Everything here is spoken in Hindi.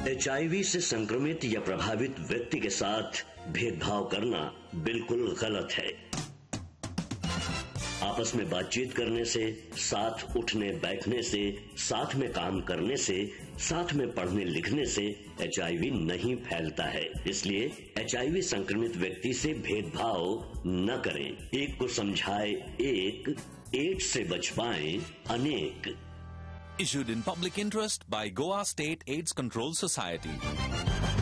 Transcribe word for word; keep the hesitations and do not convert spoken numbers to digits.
एचआईवी से संक्रमित या प्रभावित व्यक्ति के साथ भेदभाव करना बिल्कुल गलत है। आपस में बातचीत करने से, साथ उठने बैठने से, साथ में काम करने से, साथ में पढ़ने लिखने से एचआईवी नहीं फैलता है। इसलिए एचआईवी संक्रमित व्यक्ति से भेदभाव न करें। एक को समझाए एक, एड्स से बच पाएं अनेक। Issued in public interest by Goa State AIDS Control Society.